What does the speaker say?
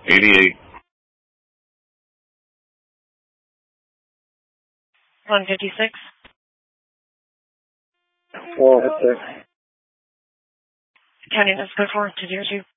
88. 156. Well, that's it. County, that's 4 to 02.